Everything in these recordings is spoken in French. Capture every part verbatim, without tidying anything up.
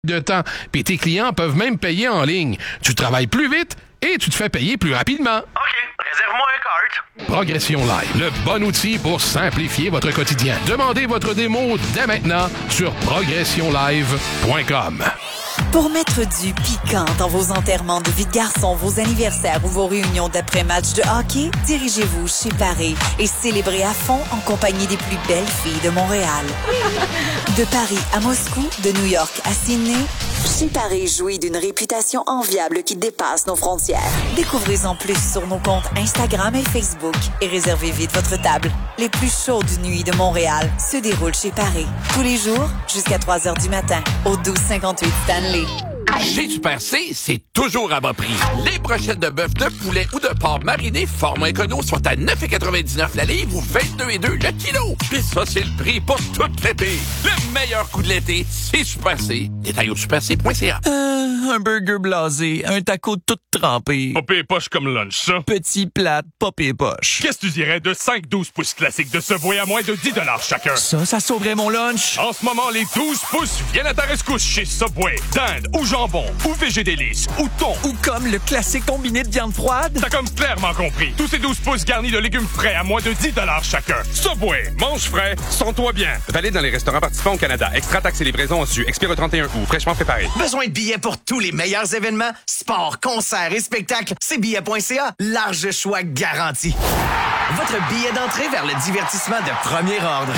de temps. Puis tes clients peuvent même payer en ligne. Tu travailles plus vite et tu te fais payer plus rapidement. OK, réserve-moi un cart. Progression Live, le bon outil pour simplifier votre quotidien. Demandez votre démo dès maintenant sur progression live point com. Pour mettre du piquant dans vos enterrements de vie de garçon, vos anniversaires ou vos réunions d'après-match de hockey, dirigez-vous chez Paris et célébrez à fond en compagnie des plus belles filles de Montréal. De Paris à Moscou, de New York à Sydney, chez Paris jouit d'une réputation enviable qui dépasse nos frontières. Découvrez-en plus sur nos comptes Instagram et Facebook et réservez vite votre table. Les plus chaudes nuits de Montréal se déroulent chez Paris. Tous les jours, jusqu'à trois heures du matin, au douze cinquante-huit Stanley. Chez Super C, c'est toujours à bas prix. Les brochettes de bœuf, de poulet ou de porc mariné format écono sont à neuf quatre-vingt-dix-neuf la livre ou vingt-deux virgule deux le kilo. Puis ça, c'est le prix pour tout l'été. Le meilleur coup de l'été, c'est Super C. Détail au super c point c a. Euh, un burger blasé, un taco tout trempé. Popé et poche comme lunch, ça. Petit plat, popé et poche. Qu'est-ce que tu dirais de cinq douze pouces classiques de Subway à moins de dix dollars chacun? Ça, ça sauverait mon lunch. En ce moment, les douze pouces viennent à ta rescousse chez Subway. Dinde ou jambon, ou végé délice, ou thon. Ou comme le classique combiné de viande froide. T'as comme clairement compris. Tous ces douze pouces garnis de légumes frais à moins de dix dollars chacun. Subway, mange frais, sens-toi bien. Valide dans les restaurants participants au Canada. Extra taxes et livraison en su. Expire au trente et un août. Fraîchement préparé. Besoin de billets pour tous les meilleurs événements? Sport, concerts et spectacles? C'est billets point c a. Large choix garanti. Votre billet d'entrée vers le divertissement de premier ordre.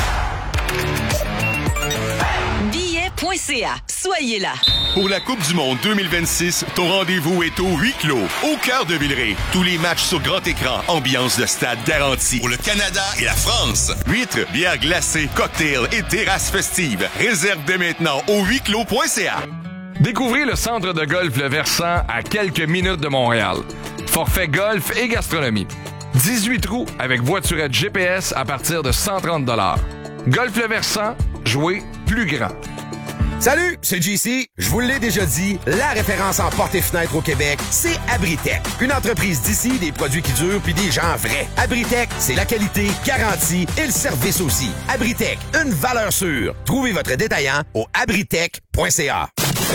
billets point c a. Soyez là. Pour la Coupe du Monde deux mille vingt-six, ton rendez-vous est au huis clos, au cœur de Villeray. Tous les matchs sur grand écran, ambiance de stade garantie. Pour le Canada et la France. Huîtres, bières glacées, cocktails et terrasses festives. Réserve dès maintenant au huis clos point c a. Découvrez le centre de golf Le Versant à quelques minutes de Montréal. Forfait golf et gastronomie. dix-huit trous avec voiturette G P S à partir de cent trente dollars. Golf Le Versant, jouez plus grand. Salut, c'est J C. Je vous l'ai déjà dit, la référence en portes et fenêtres au Québec, c'est Abritech. Une entreprise d'ici, des produits qui durent puis des gens vrais. Abritech, c'est la qualité garantie et le service aussi. Abritech, une valeur sûre. Trouvez votre détaillant au abritech point c a.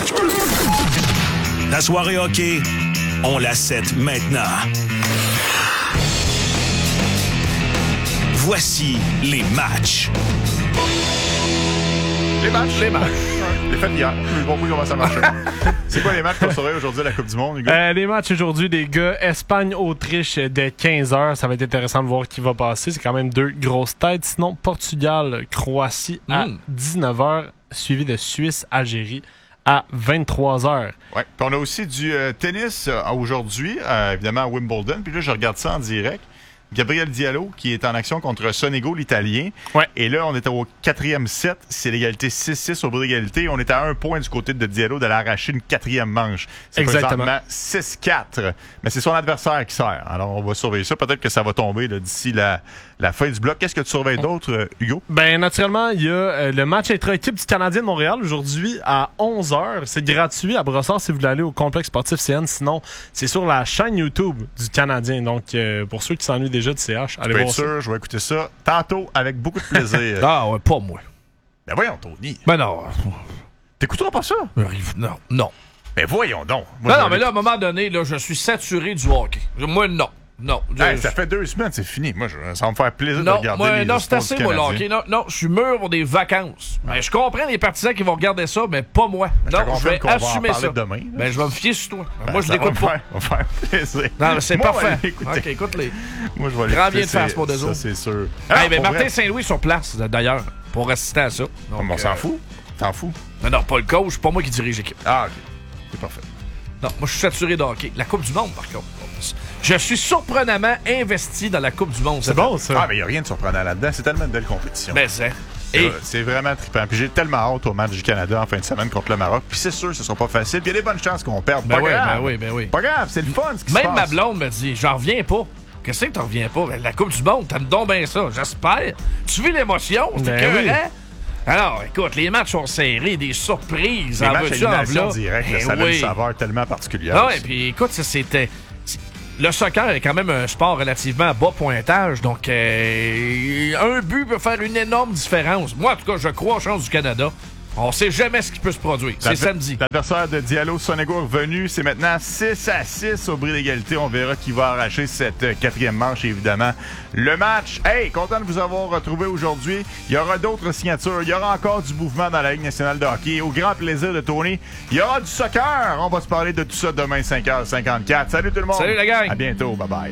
La soirée hockey, on la set maintenant. Voici les matchs. Les matchs, les matchs. Les fêtes d'hier. J'ai compris comment ça marche. C'est quoi les matchs qu'on saurait aujourd'hui à la Coupe du Monde, les gars? Euh, les matchs aujourd'hui, des gars, Espagne-Autriche dès quinze heures. Ça va être intéressant de voir qui va passer. C'est quand même deux grosses têtes. Sinon, Portugal-Croatie à mm. dix-neuf heures, suivi de Suisse-Algérie à vingt-trois heures. Ouais. Puis on a aussi du euh, tennis euh, aujourd'hui, euh, évidemment à Wimbledon. Puis là, je regarde ça en direct. Gabriel Diallo qui est en action contre Sonego, l'Italien. Ouais. Et là, on est au quatrième set. C'est l'égalité six six au bout d'égalité. On est à un point du côté de Diallo d'aller arracher une quatrième manche. C'est exactement six quatre. Mais c'est son adversaire qui sert. Alors, on va surveiller ça. Peut-être que ça va tomber là, d'ici la, la fin du bloc. Qu'est-ce que tu surveilles d'autre, euh, Hugo? Ben, naturellement, il y a euh, le match intra-équipe du Canadien de Montréal aujourd'hui à onze heures. C'est gratuit à Brossard si vous voulez aller au complexe sportif C N. Sinon, c'est sur la chaîne YouTube du Canadien. Donc, euh, pour ceux qui s'ennuient déjà de C H, allez voir ça. Sûr, je vais écouter ça tantôt avec beaucoup de plaisir. Ah ouais, pas moi. Ben voyons, Tony. Ben non. T'écouteras pas ça? Non, non. Ben voyons donc. Moi, non, non, mais là, à un moment donné, là, je suis saturé du hockey. Moi, non. Non. Hey, je... Ça fait deux semaines, c'est fini. Moi, je... ça va me faire plaisir non, de regarder moi, les non, c'est assez, moi, le hockey. Non, non, je suis mûr pour des vacances. Mais je comprends les partisans qui vont regarder ça, mais pas moi. Ben, non, je vais assumer ça. Demain, ben, je vais me fier sur toi. Ben, moi, je l'écoute pas. Faire, on va faire plaisir. Non, mais c'est moi, parfait. OK, écoute-les. Moi, je vais aller. Grand bien de face pour deux autres. Ça, c'est sûr. Ah, hey, ben, Martin vrai... Saint-Louis sur place, d'ailleurs, pour assister à ça. Donc, on s'en euh... fout? T'en fous? Non, non, pas le coach, pas moi qui dirige l'équipe. Ah, OK. C'est parfait. Non, moi, je suis saturé de hockey. La Coupe du Monde, par contre. Je suis surprenamment investi dans la Coupe du Monde. C'est bon, ça. Ah, mais il n'y a rien de surprenant là-dedans. C'est tellement une belle compétition. Mais c'est... C'est, Et... c'est vraiment trippant. Puis j'ai tellement hâte au match du Canada en fin de semaine contre le Maroc. Puis c'est sûr, ce ne sera pas facile. Puis il y a des bonnes chances qu'on perde. Ben pas oui, grave. ben oui, ben oui. Pas grave, c'est le fun ce qui Même se passe. ma blonde me dit, j'en reviens pas. Qu'est-ce que t'en reviens pas? Ben, la Coupe du Monde, t'aimes donc bien ça. J'espère. Tu vis l'émotion? C'est ben oui. Alors, écoute, les matchs sont serrés, des surprises. Les en matchs veux-tu, en direct, eh ça oui. a une saveur tellement particulière. Ah ouais, puis écoute, ça c'était... Le soccer est quand même un sport relativement à bas pointage, donc euh, un but peut faire une énorme différence. Moi, en tout cas, je crois aux chances du Canada. On sait jamais ce qui peut se produire. C'est samedi. L'adversaire de Diallo, Sonego, est revenu. C'est maintenant six à six au bris d'égalité. On verra qui va arracher cette quatrième manche, évidemment. Le match. Hey, content de vous avoir retrouvé aujourd'hui. Il y aura d'autres signatures. Il y aura encore du mouvement dans la Ligue nationale de hockey. Au grand plaisir de Tony. Il y aura du soccer. On va se parler de tout ça demain, cinq heures cinquante-quatre. Salut tout le monde. Salut la gang. À bientôt. Bye-bye.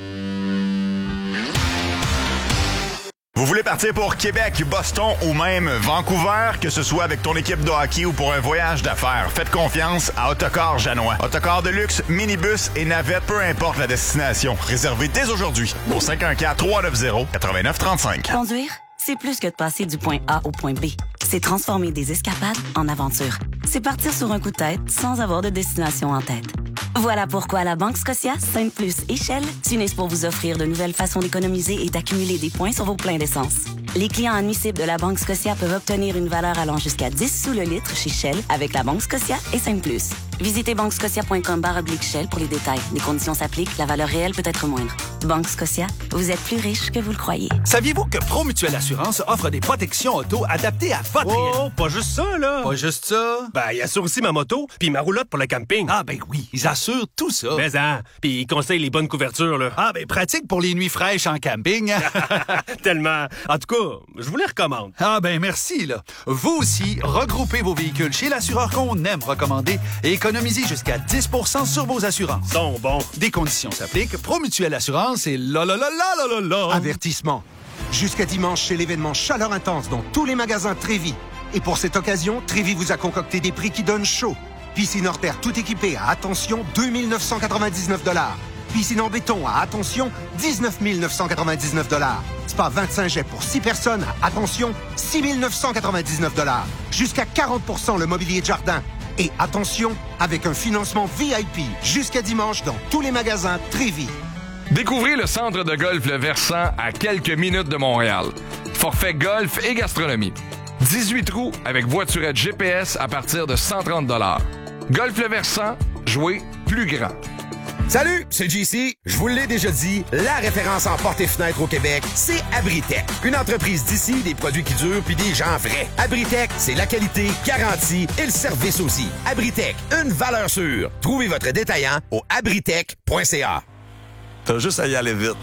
Vous voulez partir pour Québec, Boston ou même Vancouver, que ce soit avec ton équipe de hockey ou pour un voyage d'affaires, faites confiance à Autocar Janois. Autocar de luxe, minibus et navette, peu importe la destination. Réservez dès aujourd'hui au cinq un quatre, trois neuf zéro, neuf neuf trois cinq. Conduire, c'est plus que de passer du point A au point B. C'est transformer des escapades en aventures. C'est partir sur un coup de tête sans avoir de destination en tête. Voilà pourquoi à la Banque Scotia, Sainte Plus et Shell s'unissent pour vous offrir de nouvelles façons d'économiser et d'accumuler des points sur vos pleins d'essence. Les clients admissibles de la Banque Scotia peuvent obtenir une valeur allant jusqu'à dix sous le litre chez Shell avec la Banque Scotia et Sainte Plus. Visitez banque scotia point com barre oblique Shell pour les détails. Les conditions s'appliquent, la valeur réelle peut être moindre. Banque Scotia, vous êtes plus riche que vous le croyez. Saviez-vous que Promutuelle Assurance offre des protections auto adaptées à votre réalité? Oh, pas juste ça, là! Pas juste ça? Ben, ils assurent aussi ma moto puis ma roulotte pour le camping. Ah, ben oui, ils assurent tout ça. Mais hein, puis ils conseillent les bonnes couvertures, là. Ah, ben pratique pour les nuits fraîches en camping. Tellement. En tout cas, je vous les recommande. Ah, ben merci, là. Vous aussi, regroupez vos véhicules chez l'assureur qu'on aime recommander et économisez jusqu'à dix pour cent sur vos assurances. Sont bons. Des conditions s'appliquent. Promutuelle Assurance et là, là, là, là, là, là, là. Avertissement. Jusqu'à dimanche, c'est l'événement Chaleur Intense dans tous les magasins Trévis. Et pour cette occasion, Trévis vous a concocté des prix qui donnent chaud. Piscine hors terre tout équipée à, attention, deux mille neuf cent quatre-vingt-dix-neuf dollars. Piscine en béton à, attention, dix-neuf mille neuf cent quatre-vingt-dix-neuf dollars. Spa vingt-cinq jets pour six personnes à, attention, six mille neuf cent quatre-vingt-dix-neuf dollars. Jusqu'à quarante pour cent le mobilier de jardin. Et attention, avec un financement V I P jusqu'à dimanche dans tous les magasins Trévis. Découvrez le centre de golf Le Versant à quelques minutes de Montréal. Forfait golf et gastronomie. dix-huit trous avec voiturette G P S à partir de cent trente dollars. Golf Le Versant, jouez plus grand. Salut, c'est J C. Je vous l'ai déjà dit, la référence en portes et fenêtres au Québec, c'est Abritech. Une entreprise d'ici, des produits qui durent puis des gens vrais. Abritech, c'est la qualité, garantie et le service aussi. Abritech, une valeur sûre. Trouvez votre détaillant au abritech point c a. T'as juste à y aller vite.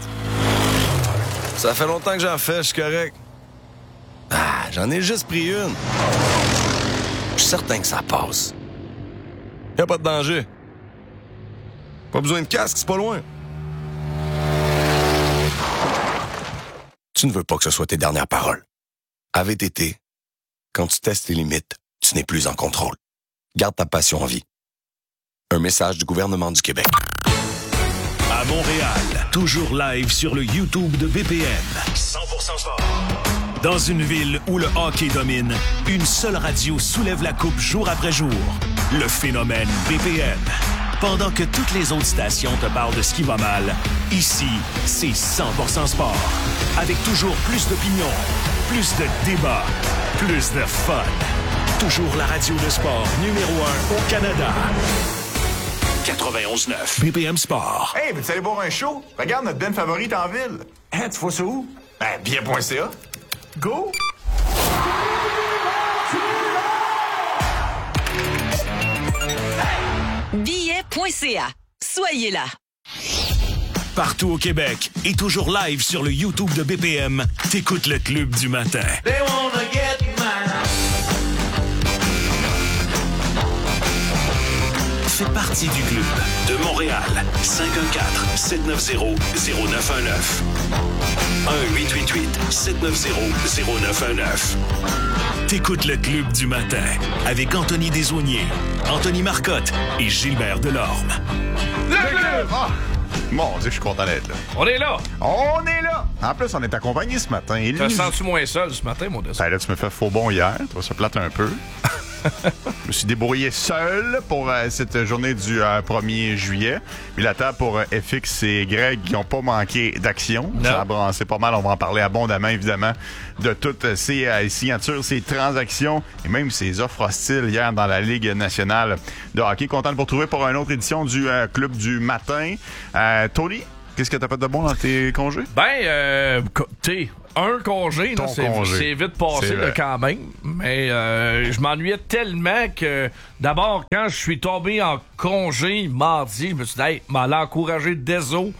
Ça fait longtemps que j'en fais, je suis correct. Ah, j'en ai juste pris une. Je suis certain que ça passe. Y a pas de danger. Pas besoin de casque, c'est pas loin. Tu ne veux pas que ce soit tes dernières paroles. À V T T, quand tu testes tes limites, tu n'es plus en contrôle. Garde ta passion en vie. Un message du gouvernement du Québec. À Montréal, toujours live sur le YouTube de B P M. cent pour cent sport. Dans une ville où le hockey domine, une seule radio soulève la coupe jour après jour. Le phénomène B P M. Pendant que toutes les autres stations te parlent de ce qui va mal, ici, c'est cent pour cent sport. Avec toujours plus d'opinions, plus de débats, plus de fun. Toujours la radio de sport numéro un au Canada. quatre-vingt-onze neuf B P M Sport. Hey, veux-tu aller boire un show? Regarde notre den favorite en ville. Hein, tu vois ça où? Ben, billet point c a. Go! billet point c a. Soyez là. Partout au Québec et toujours live sur le YouTube de B P M, t'écoutes le Club du matin. They wanna get mine. Fais partie du club de Montréal. cinq un quatre, sept neuf zéro, zéro neuf un neuf. un huit huit huit, sept neuf zéro, zéro neuf un neuf. T'écoutes le Club du matin avec Anthony Desaulniers, Anthony Marcotte et Gilbert Delorme. Le club! Ah! Mon Dieu, je suis content d'être là. On est là! On est là! En plus, on est accompagné ce matin. Et te sens-tu moins seul ce matin, mon dessin? Ben là, tu me fais faux bon hier. Tu vas se plate un peu. Je me suis débrouillé seul pour euh, cette journée du euh, premier juillet. Puis la table pour euh, F X et Greg qui n'ont pas manqué d'action. Ça a brassé pas mal. On va en parler abondamment, évidemment, de toutes ces euh, signatures, ces transactions et même ces offres hostiles hier dans la Ligue nationale de hockey. Content de vous retrouver pour une autre édition du euh, Club du matin. Euh, Tony, qu'est-ce que t'as fait de bon dans tes congés? Ben, euh, tu sais, un congé, là, c'est, c'est vite passé là, quand même. Mais euh, je m'ennuyais tellement que, d'abord, quand je suis tombé en congé mardi, je me suis dit, hey, m'allais encourager Deso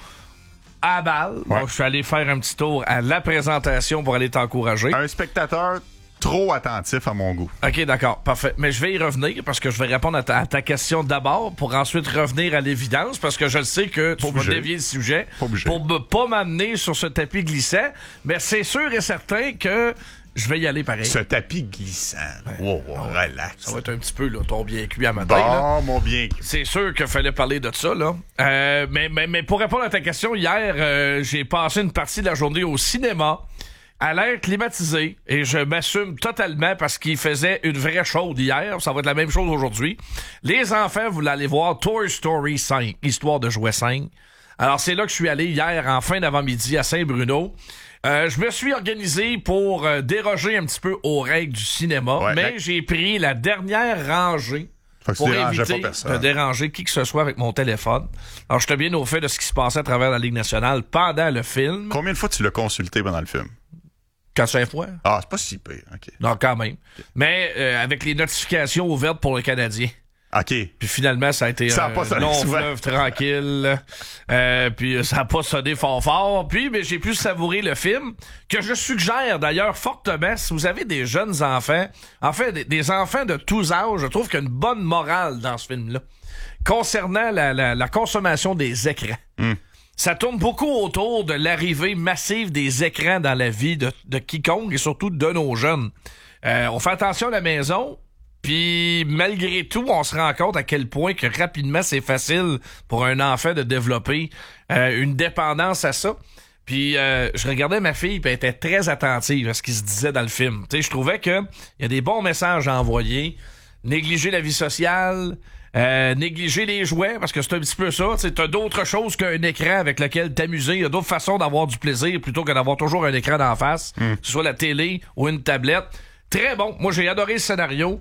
à balle. Ouais. Donc, je suis allé faire un petit tour à la présentation pour aller t'encourager. Un spectateur trop attentif à mon goût. OK, d'accord, parfait. Mais je vais y revenir parce que je vais répondre à ta, à ta question d'abord pour ensuite revenir à l'évidence parce que je le sais que tu vas dévier le sujet pour ne pas m'amener sur ce tapis glissant. Mais c'est sûr et certain que je vais y aller pareil. Ce tapis glissant. Ouais. Wow, wow, relax. Ça va être un petit peu là, ton bien cuit à matin. Bon, là. mon bien cuit. C'est sûr qu'il fallait parler de ça, là. Euh, mais, mais, mais pour répondre à ta question, hier, euh, j'ai passé une partie de la journée au cinéma à l'air climatisé, et je m'assume totalement parce qu'il faisait une vraie chaude hier, ça va être la même chose aujourd'hui. Les enfants voulaient aller voir Toy Story cinq, Histoire de jouets cinq. Alors c'est là que je suis allé hier en fin d'avant-midi à Saint-Bruno. Euh, je me suis organisé pour euh, déroger un petit peu aux règles du cinéma, ouais, mais, mais j'ai pris la dernière rangée pour éviter de déranger qui que ce soit avec mon téléphone. Alors j'étais bien au fait de ce qui se passait à travers la Ligue nationale pendant le film. Combien de fois tu l'as consulté pendant le film? Quatre-cinq fois. Ah, c'est pas si pire, OK. Non, quand même. Mais euh, avec les notifications ouvertes pour le Canadien. OK. Puis finalement, ça a été ça a un pas long souvent. fleuve tranquille. Euh, puis ça a pas sonné fort fort. Puis ben, j'ai pu savourer le film, que je suggère d'ailleurs fortement, si vous avez des jeunes enfants, en fait, des, des enfants de tous âges, je trouve qu'il y a une bonne morale dans ce film-là. Concernant la, la, la consommation des écrans. Mm. Ça tourne beaucoup autour de l'arrivée massive des écrans dans la vie de, de quiconque et surtout de nos jeunes. Euh, on fait attention à la maison, puis malgré tout, on se rend compte à quel point que rapidement c'est facile pour un enfant de développer euh, une dépendance à ça. Puis euh, je regardais ma fille, puis elle était très attentive à ce qui se disait dans le film. Tu sais, je trouvais que il y a des bons messages à envoyer. Négliger la vie sociale. Euh, négliger les jouets, parce que c'est un petit peu ça. T'as d'autres choses qu'un écran avec lequel t'amuser. Il y a d'autres façons d'avoir du plaisir plutôt que d'avoir toujours un écran d'en face, mm. que ce soit la télé ou une tablette. Très bon. Moi, j'ai adoré le scénario.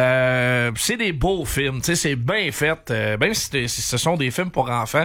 Euh, c'est des beaux films. C'est bien fait. Euh, même si, si ce sont des films pour enfants.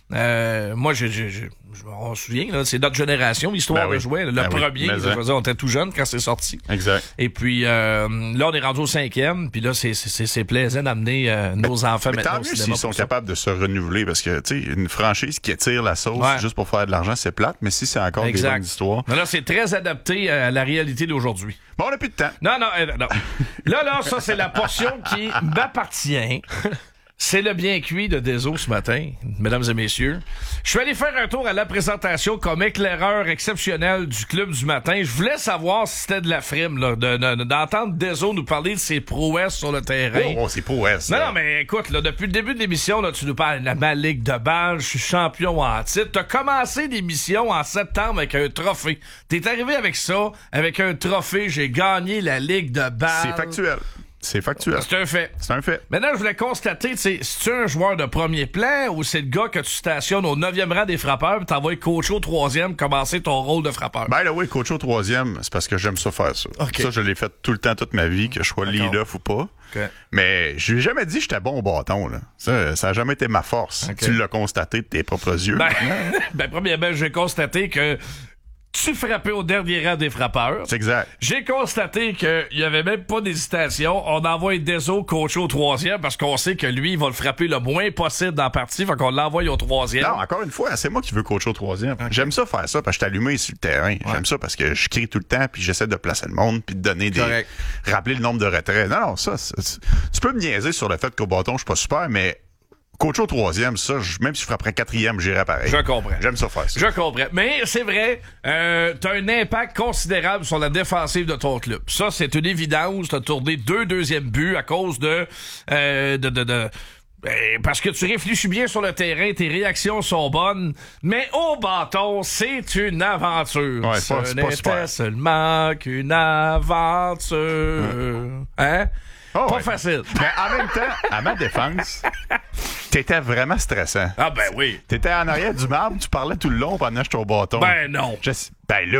Euh, moi, je, je, je, on se souvient, là, c'est notre génération, l'histoire ben oui. de jouets. Le ben premier, oui, je veux dire, on était tout jeune quand c'est sorti. Exact. Et puis euh, là, on est rendu au cinquième, puis là, c'est, c'est, c'est plaisant d'amener euh, nos mais, enfants mais maintenant tant au mieux cinéma. S'ils sont capables de se renouveler, parce que, tu sais, une franchise qui attire la sauce ouais. juste pour faire de l'argent, c'est plate, mais si c'est encore exact. Des bonnes histoires. Mais là, c'est très adapté à la réalité d'aujourd'hui. Bon, on n'a plus de temps. Non, non, euh, non. Là, là, ça, c'est la portion qui m'appartient. C'est le bien cuit de Deso ce matin, mesdames et messieurs. Je suis allé faire un tour à la présentation comme éclaireur exceptionnel du Club du matin. Je voulais savoir si c'était de la frime, là, de, de, d'entendre Deso nous parler de ses prouesses sur le terrain. Oh, oh c'est prouesses. Non, là. non, mais écoute, là, depuis le début de l'émission, là, tu nous parles de ma ligue de balle, je suis champion en titre. T'as commencé l'émission en septembre avec un trophée. T'es arrivé avec ça, avec un trophée, j'ai gagné la ligue de balle. C'est factuel. C'est factuel. C'est un fait. C'est un fait. Maintenant, je voulais constater, tu sais, si tu es un joueur de premier plan ou c'est le gars que tu stationnes au neuvième rang des frappeurs et t'envoies coach au troisième commencer ton rôle de frappeur? Ben là, oui, coach au troisième, c'est parce que j'aime ça faire ça. Okay. Ça, je l'ai fait tout le temps, toute ma vie, que je sois lead-off ou pas. Okay. Mais je lui ai jamais dit que j'étais bon au bâton, là. Ça, ça a jamais été ma force. Okay. Tu l'as constaté de tes propres yeux. Ben, ben premièrement, j'ai constaté que tu frappais au dernier rang des frappeurs. C'est exact. J'ai constaté qu'il n'y avait même pas d'hésitation. On envoie Deso coacher au troisième parce qu'on sait que lui, il va le frapper le moins possible dans la partie. Fait qu'on l'envoie au troisième. Non, encore une fois, c'est moi qui veux coacher au troisième. Okay. J'aime ça faire ça parce que je suis allumé sur le terrain. Ouais. J'aime ça parce que je crie tout le temps puis j'essaie de placer le monde puis de donner des... Correct. Rappeler le nombre de retraits. Non, non, ça, ça, tu peux me niaiser sur le fait qu'au bâton, je suis pas super, mais... Coach au troisième, ça, je, même si je frapperais quatrième, j'irais pareil. Je comprends. J'aime ça faire ça. Je comprends. Mais c'est vrai, euh, t'as un impact considérable sur la défensive de ton club. Ça, c'est une évidence. T'as tourné deux deuxièmes buts à cause de... Euh, de, de, de Ben, parce que tu réfléchis bien sur le terrain, tes réactions sont bonnes, mais au bâton, c'est une aventure. Ouais, Ce pas, c'est pas super. n'était seulement qu'une aventure. Hum. Hein? Oh, pas ouais. facile. Mais en même temps, à ma défense, t'étais vraiment stressant. Ah ben oui. T'étais en arrière du marbre, tu parlais tout le long pendant que j'étais au bâton. Ben non. Je, ben là,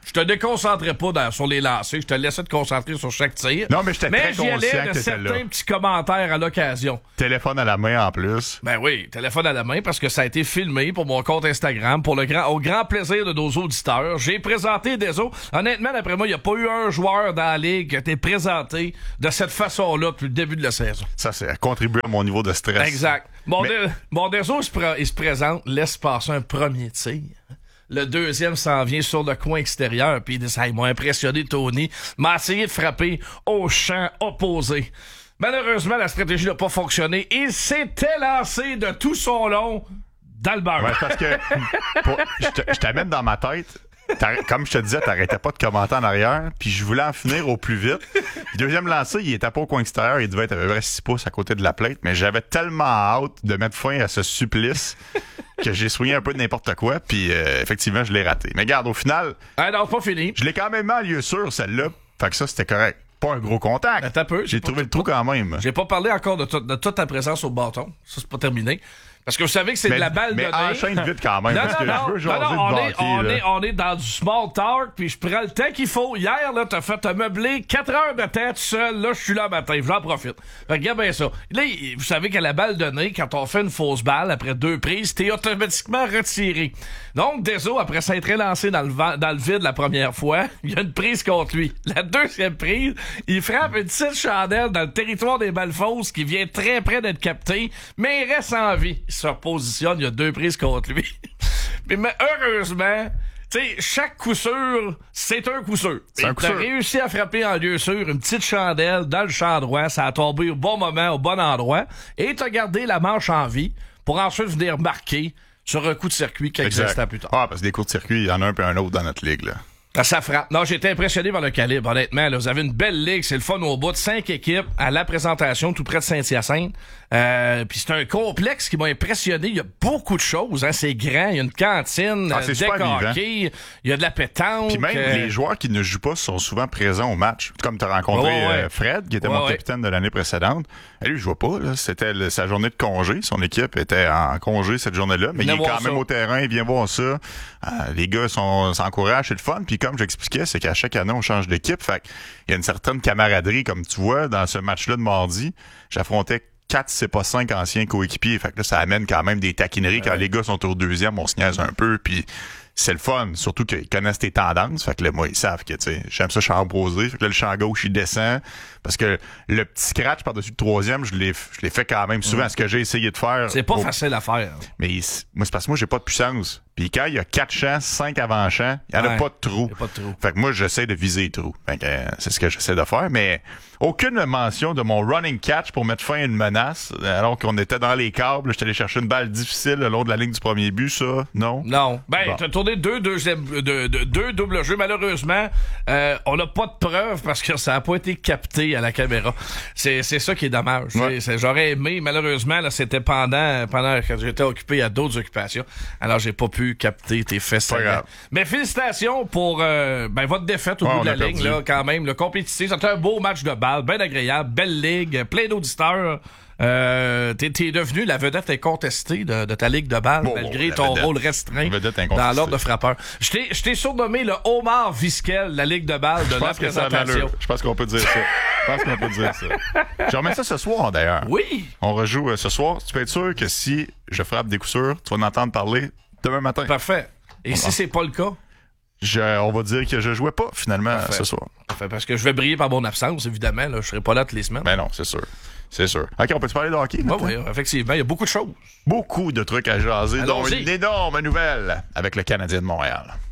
Je te déconcentrais pas dans, sur les lancers. Je te laissais te concentrer sur chaque tir. Non, mais j'étais très j'y allais conscient de que t'étais certains là. petits commentaires à l'occasion. Téléphone à la main en plus. Ben oui, téléphone à la main parce que ça a été filmé pour mon compte Instagram pour le grand, au grand plaisir de nos auditeurs. J'ai présenté des autres. Honnêtement, d'après moi, il n'y a pas eu un joueur dans la ligue qui a été présenté de cette façon-là depuis le début de la saison. Ça, c'est a contribué à mon niveau de stress. Exact. Mon, Mais... de, mon Deso, il se, pr- il se présente, laisse passer un premier tir. Le deuxième s'en vient sur le coin extérieur, puis ça, ils m'ont impressionné, Tony. M'a essayé de frapper au champ opposé. Malheureusement, la stratégie n'a pas fonctionné. Il s'était lancé de tout son long dans le beurre. Ouais, parce que pour, je, te, je t'amène dans ma tête. Comme je te disais, t'arrêtais pas de commenter en arrière, puis je voulais en finir au plus vite. Le deuxième lancé, il était pas au coin extérieur, il devait être à peu près six pouces à côté de la plate, mais j'avais tellement hâte de mettre fin à ce supplice que j'ai soigné un peu de n'importe quoi, puis euh, effectivement, je l'ai raté. Mais regarde, au final... Ah non, pas fini. Je l'ai quand même mis en lieu sûr, celle-là, fait que ça, c'était correct. Pas un gros contact. Attends un peu. J'ai pas, trouvé le trou quand même. J'ai pas parlé encore de, to- de toute ta présence au bâton. Ça, c'est pas terminé. Parce que vous savez que c'est mais, de la balle mais de nez. enchaîne vite quand même, non, parce non, que non, je veux non, jaser non, de on, est, hockey, on, là. est, on est dans du small talk, puis je prends le temps qu'il faut. Hier, là, t'as fait te meubler quatre heures de temps tout seul. Là, je suis là matin, j'en profite. Fait que regarde bien ça. Là, vous savez qu'à la balle de nez, quand on fait une fausse balle, après deux prises, t'es automatiquement retiré. Donc, Deso, après s'être lancé dans le, vent, dans le vide la première fois, il y a une prise contre lui. La deuxième prise, il frappe une petite chandelle dans le territoire des balles fausses qui vient très près d'être capté, mais il reste en vie. Il se repositionne, il y a deux prises contre lui. mais, mais heureusement, tu sais, chaque coup sûr, c'est un coup sûr. C'est un coup T'as sûr. réussi à frapper en lieu sûr une petite chandelle dans le champ droit, ça a tombé au bon moment, au bon endroit, et t'as gardé la manche en vie pour ensuite venir marquer sur un coup de circuit quelques Exact. instants plus tard. Ah, parce que des coups de circuit, il y en a un peu un autre dans notre ligue, là. Ah, ça frappe. Non, j'ai été impressionné par le calibre, honnêtement. Là, vous avez une belle ligue, c'est le fun au bout de cinq équipes à la présentation, tout près de Saint-Hyacinthe. Euh, puis c'est un complexe qui m'a impressionné. Il y a beaucoup de choses. Hein. C'est grand. Il y a une cantine, Ah, c'est euh, super deck vivant. hockey, il y a de la pétanque. Puis même euh, les joueurs qui ne jouent pas sont souvent présents au match. Comme tu as rencontré Ouais, ouais. euh, Fred, qui était Ouais, mon ouais. capitaine de l'année précédente. Et lui, il jouait pas. Là. C'était le- sa journée de congé. Son équipe était en congé cette journée-là. Mais il Venez est voir quand même ça. au terrain. Il vient voir ça. Euh, les gars sont, s'encouragent. C'est le fun. Puis comme j'expliquais, c'est qu'à chaque année, on change d'équipe. Fait il y a une certaine camaraderie. Comme tu vois, dans ce match-là de mardi, j'affrontais quatre, c'est pas cinq anciens coéquipiers. Fait que là, ça amène quand même des taquineries. Quand les gars sont au deuxième, on se niaise un peu. Puis c'est le fun, surtout qu'ils connaissent tes tendances. Fait que là, moi, ils savent que, tu sais, j'aime ça champ opposé. Fait que là, le champ gauche, il descend. Parce que le petit scratch par-dessus le troisième, je l'ai, je l'ai fait quand même souvent. Mm. Ce que j'ai essayé de faire. C'est pas au- facile à faire. Mais il- moi, c'est parce que moi, j'ai pas de puissance. Puis quand il y a quatre champs, cinq avant-champs, il y en a Ouais, pas de trou. y a pas de trou. Fait que moi, j'essaie de viser les trous. Fait que euh, c'est ce que j'essaie de faire. Mais aucune mention de mon running catch pour mettre fin à une menace. Alors qu'on était dans les câbles, j'étais allé chercher une balle difficile le long de la ligne du premier but, ça, non? Non. Ben, Bon. t'as tourné deux, deuxième, de, de- deux doubles jeux. Malheureusement, euh, on n'a pas de preuves parce que ça n'a pas été capté à la caméra. C'est, c'est ça qui est dommage. Ouais. C'est- c'est- j'aurais aimé, malheureusement, là, c'était pendant, pendant que j'étais occupé à d'autres occupations. Alors, j'ai pas pu capter tes fesses. Pas grave. Mais félicitations pour euh, ben, votre défaite au Ouais, bout on de la a perdu. ligne, là, quand même. Le compétitif, c'était un beau match de balle, bien agréable, belle ligue, plein d'auditeurs. Euh, t'es, t'es devenu la vedette incontestée de, de ta ligue de balle, Bon, malgré la ton vedette. rôle restreint Vedette dans incontestée. l'ordre de frappeur. Je t'ai, je t'ai surnommé le Omar Visquel, la ligue de balle de Je la pense que ça a de présentation. l'allure. Je pense qu'on peut dire ça. Je pense qu'on peut dire ça. Je remets ça ce soir, d'ailleurs. Oui. On rejoue euh, ce soir. Tu peux être sûr que si je frappe des coups sûrs, tu vas en entendre parler demain matin. Parfait. Et On si va. c'est pas le cas? Je, on va dire que je jouais pas, finalement, Parfait. ce soir. Parfait, parce que je vais briller par mon absence, évidemment. Là. Je serai pas là toutes les semaines. Ben non, c'est sûr. C'est sûr. OK, on peut se parler de hockey? Oui, maintenant? oui, effectivement. Il y a beaucoup de choses. Beaucoup de trucs à jaser, dont Allons-y. une énorme nouvelle avec le Canadien de Montréal.